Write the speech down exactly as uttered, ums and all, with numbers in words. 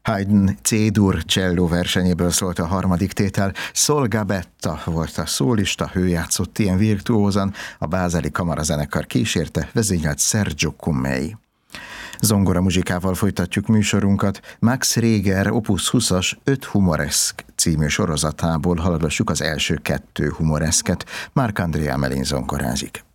Haydn C-dur cselló versenyéből szólt a harmadik tétel. Sol Gabetta volt a szólista, ő játszott ilyen virtuózan, a bázeli kamarazenekar kísérte, vezényelt Sergio Cummei. Zongora muzsikával folytatjuk műsorunkat. Max Reger Opus húszas öt humoreszk című sorozatából hallgassuk az első kettő humoreszket. Marc-André Amelin zongorázik.